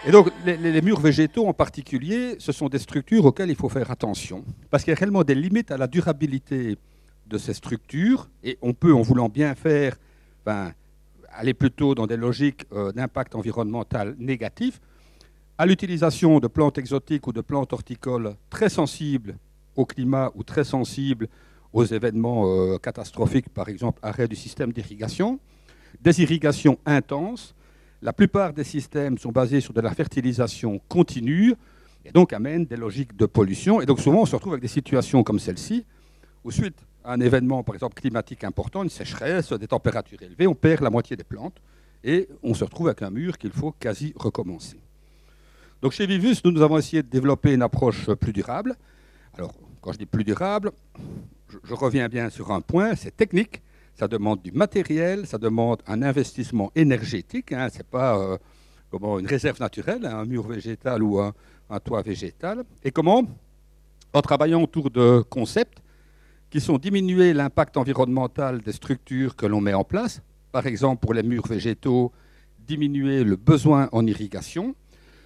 Et donc, les murs végétaux en particulier, ce sont des structures auxquelles il faut faire attention, parce qu'il y a réellement des limites à la durabilité de ces structures, et on peut, en voulant bien faire, aller plutôt dans des logiques d'impact environnemental négatif, à l'utilisation de plantes exotiques ou de plantes horticoles très sensibles au climat ou très sensibles aux événements catastrophiques, par exemple arrêt du système d'irrigation, des irrigations intenses. La plupart des systèmes sont basés sur de la fertilisation continue et donc amènent des logiques de pollution. Et donc souvent, on se retrouve avec des situations comme celle-ci, où suite à un événement, par exemple, climatique important, une sécheresse, des températures élevées, on perd la moitié des plantes et on se retrouve avec un mur qu'il faut quasi recommencer. Donc chez Vivus, nous avons essayé de développer une approche plus durable. Alors, quand je dis plus durable, je reviens bien sur un point, c'est technique. Ça demande du matériel, ça demande un investissement énergétique. Ce n'est pas une réserve naturelle, un mur végétal ou un toit végétal. Et comment? En travaillant autour de concepts qui sont diminuer l'impact environnemental des structures que l'on met en place. Par exemple, pour les murs végétaux, diminuer le besoin en irrigation.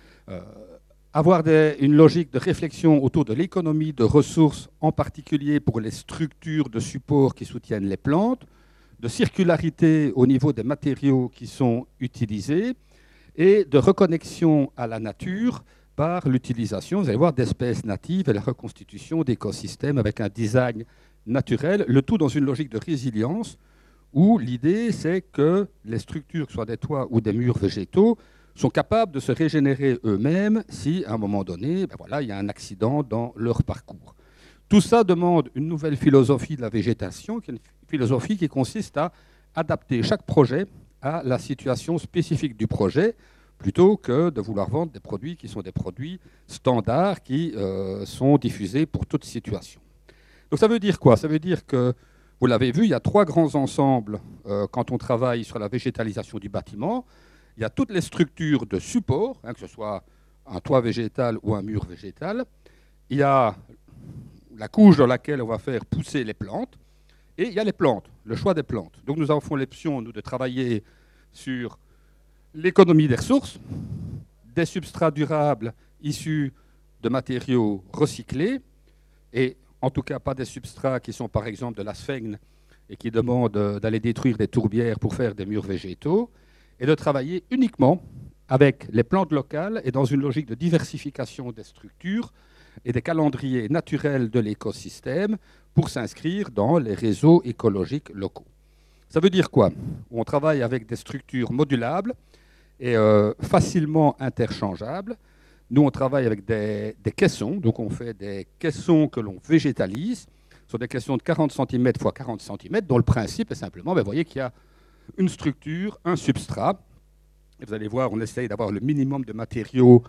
Avoir une logique de réflexion autour de l'économie de ressources, en particulier pour les structures de support qui soutiennent les plantes, de circularité au niveau des matériaux qui sont utilisés et de reconnexion à la nature par l'utilisation, vous allez voir, d'espèces natives et la reconstitution d'écosystèmes avec un design naturel, le tout dans une logique de résilience où l'idée c'est que les structures, que ce soit des toits ou des murs végétaux, sont capables de se régénérer eux-mêmes si, à un moment donné, il y a un accident dans leur parcours. Tout ça demande une nouvelle philosophie de la végétation, qui est une philosophie qui consiste à adapter chaque projet à la situation spécifique du projet, plutôt que de vouloir vendre des produits qui sont des produits standards qui sont diffusés pour toute situation. Donc ça veut dire quoi? Ça veut dire que, vous l'avez vu, il y a 3 grands ensembles quand on travaille sur la végétalisation du bâtiment. Il y a toutes les structures de support, que ce soit un toit végétal ou un mur végétal. Il y a la couche dans laquelle on va faire pousser les plantes. Et il y a les plantes, le choix des plantes. Donc nous avons l'option de travailler sur l'économie des ressources, des substrats durables issus de matériaux recyclés, et en tout cas pas des substrats qui sont par exemple de la sphène et qui demandent d'aller détruire des tourbières pour faire des murs végétaux, et de travailler uniquement avec les plantes locales et dans une logique de diversification des structures et des calendriers naturels de l'écosystème pour s'inscrire dans les réseaux écologiques locaux. Ça veut dire quoi? On travaille avec des structures modulables et facilement interchangeables. Nous, on travaille avec des caissons, donc on fait des caissons que l'on végétalise. Ce sont des caissons de 40 cm x 40 cm, dont le principe est simplement, vous voyez qu'il y a une structure, un substrat. Et vous allez voir, on essaye d'avoir le minimum de matériaux